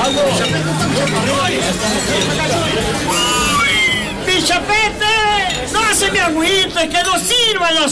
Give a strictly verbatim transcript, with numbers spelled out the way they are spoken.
¡Pichapete! ¡No se me agüite, que no sirva la